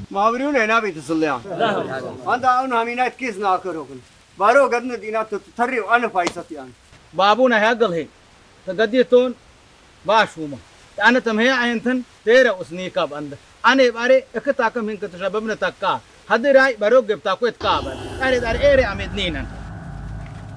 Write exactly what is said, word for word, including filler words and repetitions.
Mavriun ena bit sulya. Anda un hamina kiz na karogun. Baro gadne dina to tharri an faisatiyan. बाबू ने गल है तो गद्दी तोन बाशूमा अन तमहे आयंथन तेरा उसनी का बंद आने बारे एक ताकम हिंक तो शबब न तक्का हद राय बरो गिफ्ता को इतका बर अरे अरे एरे अमिद नीनन